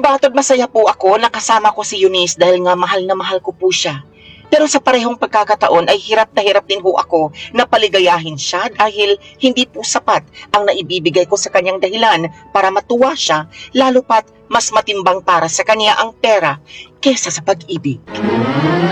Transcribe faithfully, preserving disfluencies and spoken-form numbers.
Batod masaya po ako na kasama ko si Eunice dahil nga mahal na mahal ko po siya. Pero sa parehong pagkakataon ay hirap na hirap din ho ako na paligayahin siya dahil hindi po sapat ang naibibigay ko sa kanyang dahilan para matuwa siya, lalo pat mas matimbang para sa kanya ang pera kesa sa pag-ibig.